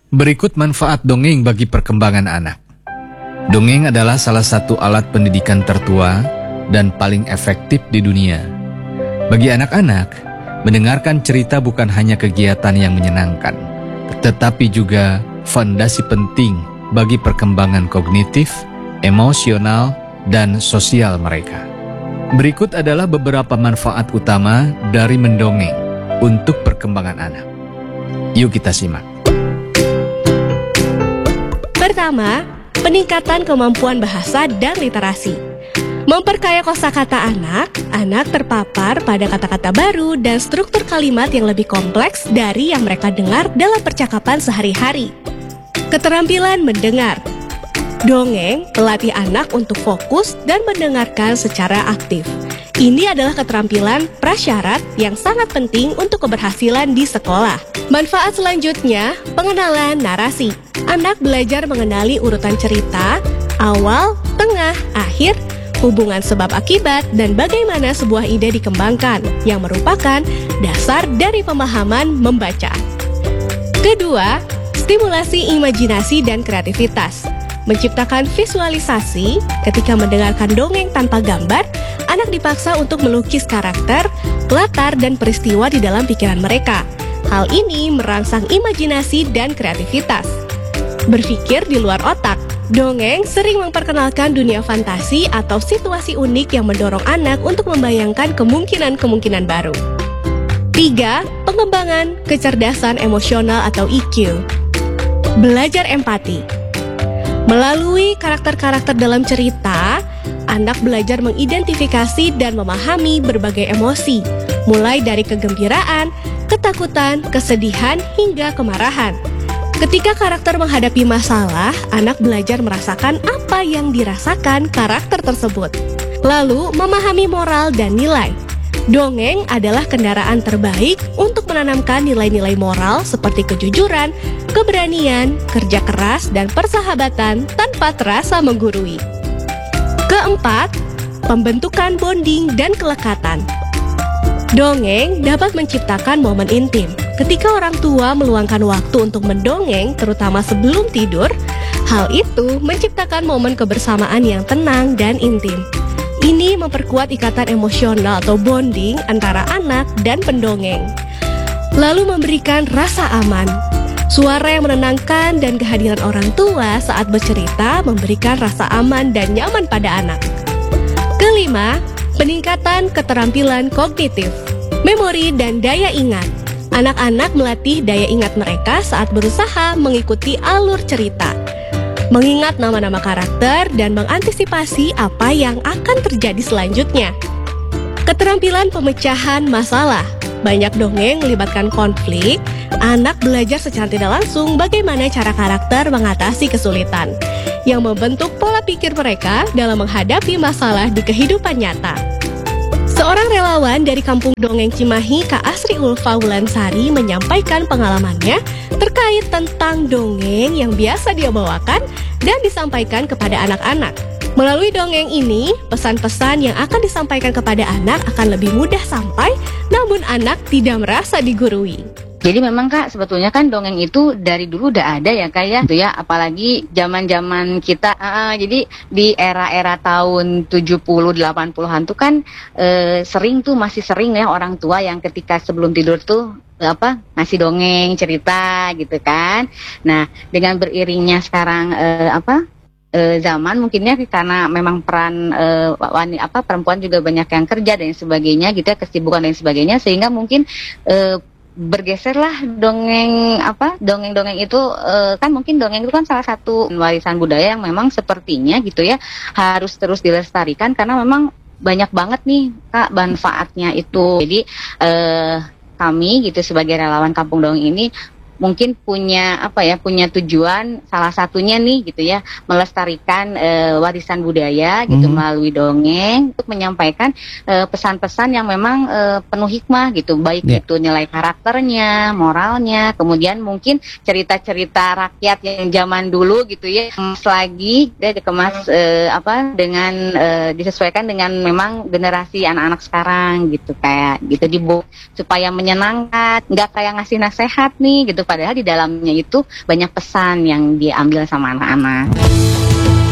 Berikut manfaat dongeng bagi perkembangan anak. Dongeng adalah salah satu alat pendidikan tertua dan paling efektif di dunia. Bagi anak-anak, mendengarkan cerita bukan hanya kegiatan yang menyenangkan, tetapi juga fondasi penting bagi perkembangan kognitif, emosional, dan sosial mereka. Berikut adalah beberapa manfaat utama dari mendongeng untuk perkembangan anak. Yuk kita simak. Pertama, peningkatan kemampuan bahasa dan literasi. Memperkaya kosakata anak terpapar pada kata-kata baru dan struktur kalimat yang lebih kompleks dari yang mereka dengar dalam percakapan sehari-hari. Keterampilan mendengar. Dongeng melatih anak untuk fokus dan mendengarkan secara aktif. Ini adalah keterampilan prasyarat yang sangat penting untuk keberhasilan di sekolah. Manfaat selanjutnya, pengenalan narasi. Anak belajar mengenali urutan cerita, awal, tengah, akhir, hubungan sebab akibat, dan bagaimana sebuah ide dikembangkan, yang merupakan dasar dari pemahaman membaca. Kedua, stimulasi imajinasi dan kreativitas. Menciptakan visualisasi. Ketika mendengarkan dongeng tanpa gambar, anak dipaksa untuk melukis karakter, latar, dan peristiwa di dalam pikiran mereka. Hal ini merangsang imajinasi dan kreativitas. Berpikir di luar otak. Dongeng sering memperkenalkan dunia fantasi atau situasi unik yang mendorong anak untuk membayangkan kemungkinan-kemungkinan baru. 3. Pengembangan kecerdasan emosional atau EQ. Belajar empati. Melalui karakter-karakter dalam cerita, anak belajar mengidentifikasi dan memahami berbagai emosi, mulai dari kegembiraan, ketakutan, kesedihan, hingga kemarahan. Ketika karakter menghadapi masalah, anak belajar merasakan apa yang dirasakan karakter tersebut. Lalu, memahami moral dan nilai. Dongeng adalah kendaraan terbaik untuk menanamkan nilai-nilai moral seperti kejujuran, keberanian, kerja keras, dan persahabatan tanpa terasa menggurui. Keempat, pembentukan bonding dan kelekatan. Dongeng dapat menciptakan momen intim. Ketika orang tua meluangkan waktu untuk mendongeng, terutama sebelum tidur, hal itu menciptakan momen kebersamaan yang tenang dan intim. Ini memperkuat ikatan emosional atau bonding antara anak dan pendongeng. Lalu memberikan rasa aman. Suara yang menenangkan dan kehadiran orang tua saat bercerita memberikan rasa aman dan nyaman pada anak. Kelima, peningkatan keterampilan kognitif, memori dan daya ingat. Anak-anak melatih daya ingat mereka saat berusaha mengikuti alur cerita, mengingat nama-nama karakter, dan mengantisipasi apa yang akan terjadi selanjutnya. Keterampilan pemecahan masalah. Banyak dongeng melibatkan konflik. Anak belajar secara tidak langsung bagaimana cara karakter mengatasi kesulitan, yang membentuk pola pikir mereka dalam menghadapi masalah di kehidupan nyata. Seorang relawan dari Kampung Dongeng Cimahi, Kak Asri Ulfa Wulansari, menyampaikan pengalamannya terkait tentang dongeng yang biasa dia bawakan dan disampaikan kepada anak-anak. Melalui dongeng ini, pesan-pesan yang akan disampaikan kepada anak akan lebih mudah sampai, namun anak tidak merasa digurui. Jadi memang Kak, sebetulnya kan dongeng itu dari dulu udah ada ya Kak ya, gitu ya, apalagi zaman-zaman kita, jadi di era-era tahun 70-80-an tuh kan masih sering ya orang tua yang ketika sebelum tidur tuh ngasih dongeng, cerita gitu kan. Nah, dengan beriringnya sekarang zaman mungkinnya karena memang peran perempuan juga banyak yang kerja dan sebagainya gitu ya, kesibukan dan sebagainya, sehingga mungkin bergeserlah dongeng-dongeng itu kan mungkin dongeng itu kan salah satu warisan budaya yang memang sepertinya gitu ya harus terus dilestarikan karena memang banyak banget nih Kak manfaatnya itu. Jadi kami gitu sebagai relawan Kampung Dongeng ini mungkin punya tujuan salah satunya nih gitu ya melestarikan warisan budaya gitu melalui dongeng untuk menyampaikan pesan-pesan yang memang penuh hikmah gitu, baik itu nilai karakternya, moralnya, kemudian mungkin cerita-cerita rakyat yang zaman dulu gitu ya lagi dikemas dengan disesuaikan dengan memang generasi anak-anak sekarang gitu, kayak gitu supaya menyenangkan, nggak kayak ngasih nasihat nih gitu padahal di dalamnya itu banyak pesan yang diambil sama anak-anak.